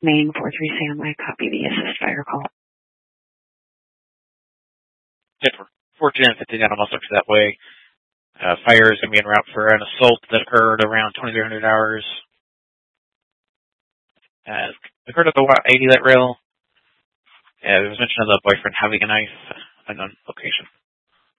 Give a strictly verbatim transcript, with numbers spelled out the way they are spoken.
Maine four three Sam, I copy the assist fire call. Yep, fourteen and fifteen Animal Structure that way. Uh, fire is going to be en route for an assault that occurred around twenty-three hundred hours. Uh, occurred at the eighty light rail. Yeah, there was mention of the boyfriend having a knife, unknown location.